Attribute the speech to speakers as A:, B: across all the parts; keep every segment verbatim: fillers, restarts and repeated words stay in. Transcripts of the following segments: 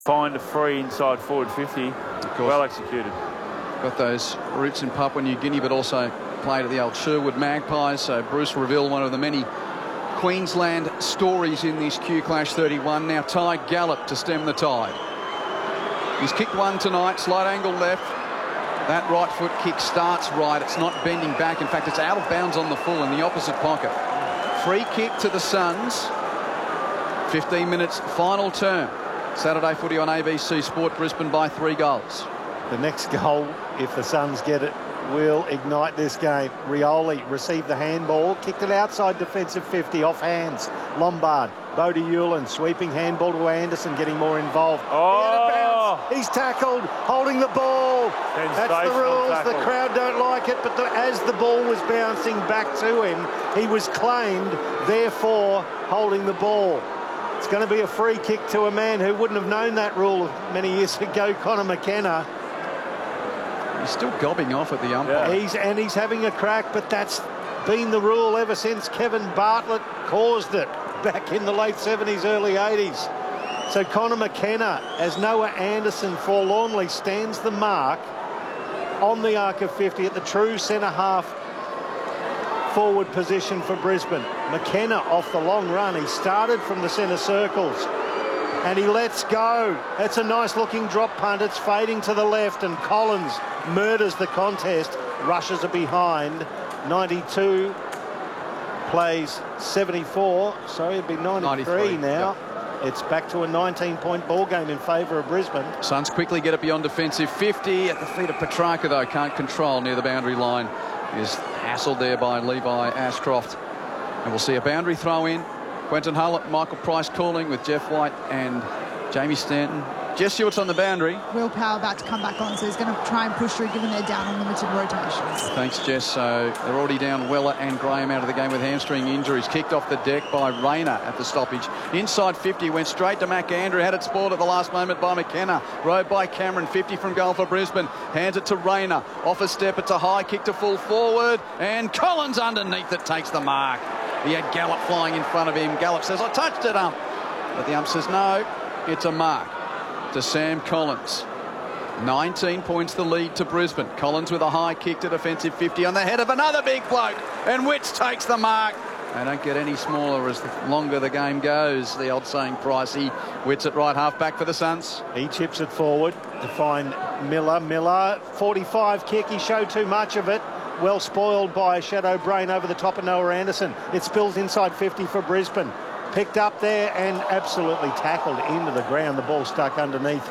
A: Find a free inside forward fifty. Well executed.
B: Got those roots in Papua New Guinea, but also played at the old Sherwood Magpies. So Bruce Reville, one of the many Queensland stories in this Q Clash thirty-one. Now Ty Gallop to stem the tide. He's kicked one tonight, slight angle left. That right foot kick starts right. It's not bending back. In fact, it's out of bounds on the full in the opposite pocket. Free kick to the Suns. fifteen minutes, final term. Saturday footy on A B C Sport. Brisbane by three goals.
C: The next goal, if the Suns get it, will ignite this game. Rioli received the handball, kicked it outside defensive fifty, off hands. Lombard, Bodie Hewlin, sweeping handball to Anderson, getting more involved.
A: Oh!
C: He He's tackled, holding the ball. That's the rules. Tackle. The crowd don't like it, but the, as the ball was bouncing back to him, he was claimed, therefore holding the ball. It's going to be a free kick to a man who wouldn't have known that rule many years ago, Connor McKenna.
B: He's still gobbing off at the umpire.
C: Yeah. He's, and he's having a crack, but that's been the rule ever since Kevin Bartlett caused it back in the late seventies, early eighties. So Connor McKenna, as Noah Anderson forlornly stands the mark on the arc of fifty at the true centre-half forward position for Brisbane. McKenna off the long run. He started from the centre circles and he lets go. It's a nice looking drop punt. It's fading to the left and Collins murders the contest, rushes it behind. ninety-two plays seventy-four, sorry, it'd be ninety-three now. Yep. It's back to a nineteen point ball game in favour of Brisbane.
B: Suns quickly get it beyond defensive fifty. At the feet of Petrarca, though, can't control near the boundary line. Is hassled there by Levi Ashcroft. And we'll see a boundary throw in. Quentin Hullett, Michael Price calling with Jeff White and Jamie Stanton. Jess Stewart's on the boundary.
D: Will Power about to come back on, so he's going to try and push through given they're down on limited rotations.
B: Thanks, Jess. So they're already down Weller and Graham out of the game with hamstring injuries. Kicked off the deck by Rayner at the stoppage. Inside fifty, went straight to McAndrew. Had it spoiled at the last moment by McKenna. Rode by Cameron, fifty from goal for Brisbane. Hands it to Rayner. Off a step, it's a high kick to full forward. And Collins underneath it takes the mark. He had Gallop flying in front of him. Gallop says, I touched it, ump. But the ump says, no, it's a mark. To Sam Collins. nineteen points the lead to Brisbane. Collins with a high kick to defensive fifty on the head of another big bloke. And Witts takes the mark. They don't get any smaller as the longer the game goes. The old saying, Pricey. Witts at right half back for the Suns.
C: He chips it forward to find Miller. Miller, forty-five kick. He showed too much of it. Well spoiled by Shadow Brain over the top of Noah Anderson. It spills inside fifty for Brisbane. Picked up there and absolutely tackled into the ground. The ball stuck underneath.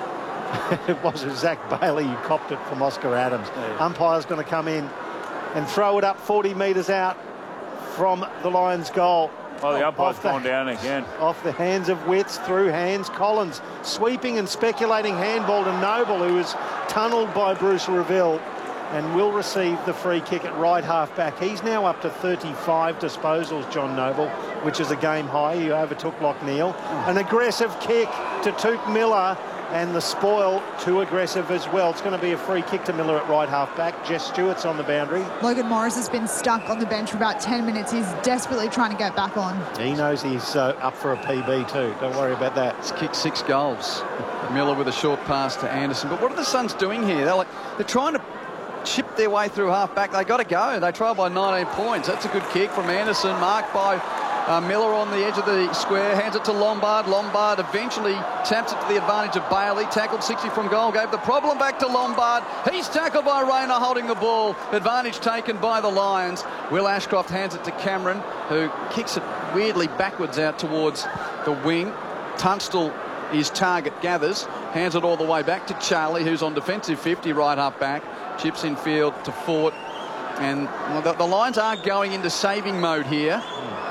C: It was Zach Bailey who copped it from Oscar Adams. Yeah. Umpire's going to come in and throw it up forty metres out from the Lions' goal.
A: Oh, the umpire's gone down again.
C: Off the hands of Witts, through hands. Collins sweeping and speculating handball to Noble, who was tunnelled by Bruce Reville, and will receive the free kick at right half back. He's now up to thirty-five disposals, John Noble, which is a game high. He overtook Lockneil. Oh. An aggressive kick to Touk Miller, and the spoil too aggressive as well. It's going to be a free kick to Miller at right half back. Jess Stewart's on the boundary.
D: Logan Morris has been stuck on the bench for about ten minutes. He's desperately trying to get back on.
C: He knows he's uh, up for a P B too. Don't worry about that.
B: He's kicked six goals. Miller with a short pass to Anderson. But what are the Suns doing here? They're like, they're trying to chip their way through half back. They got to go. They trail by nineteen points. That's a good kick from Anderson, marked by uh, Miller on the edge of the square. Hands it to Lombard. Lombard eventually taps it to the advantage of Bailey. Tackled sixty from goal. Gave the problem back to Lombard. He's tackled by Rayner holding the ball. Advantage taken by the Lions. Will Ashcroft hands it to Cameron, who kicks it weirdly backwards out towards the wing. Tunstall, his target, gathers. Hands it all the way back to Charlie, who's on defensive fifty right up back. Chips in field to Fort. And the, the Lions are going into saving mode here.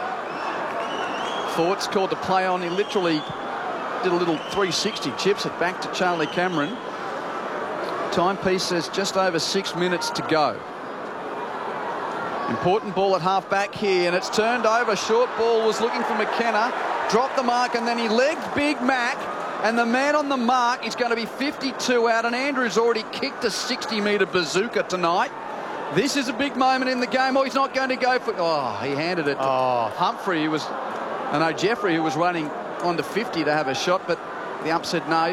B: Mm. Fort's called to play on. He literally did a little three sixty. Chips it back to Charlie Cameron. Timepiece says just over six minutes to go. Important ball at half back here, and it's turned over. Short ball was looking for McKenna. Dropped the mark, and then he legged Big Mac. And the man on the mark is going to be fifty-two out, and Andrew's already kicked a sixty metre bazooka tonight. This is a big moment in the game. Oh, he's not going to go for... Oh, he handed it to oh. Humphrey, who was... I know Jeffrey, who was running on to fifty to have a shot, but the ump said no.